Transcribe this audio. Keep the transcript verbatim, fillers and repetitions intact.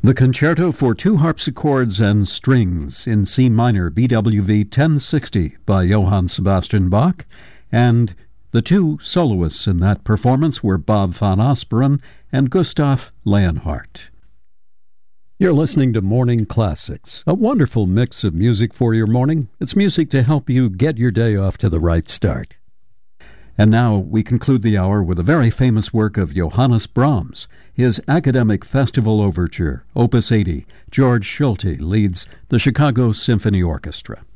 The Concerto for Two Harpsichords and Strings in C minor, B W V ten sixty by Johann Sebastian Bach, and the two soloists in that performance were Bob van Asperen and Gustav Leonhardt. You're listening to Morning Classics, a wonderful mix of music for your morning. It's music to help you get your day off to the right start. And now we conclude the hour with a very famous work of Johannes Brahms, his Academic Festival Overture, Opus eighty. George Schulte leads the Chicago Symphony Orchestra.